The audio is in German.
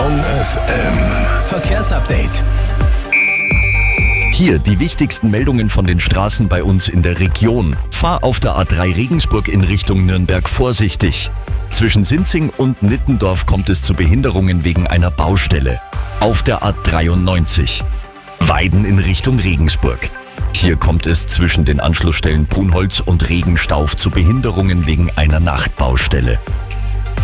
Detektion FM. Verkehrsupdate. Hier die wichtigsten Meldungen von den Straßen bei uns in der Region. Fahr auf der A3 Regensburg in Richtung Nürnberg vorsichtig. Zwischen Sinzing und Nittendorf kommt es zu Behinderungen wegen einer Baustelle. Auf der A93 Weiden in Richtung Regensburg. Hier kommt es zwischen den Anschlussstellen Punholz und Regenstauf zu Behinderungen wegen einer Nachtbaustelle.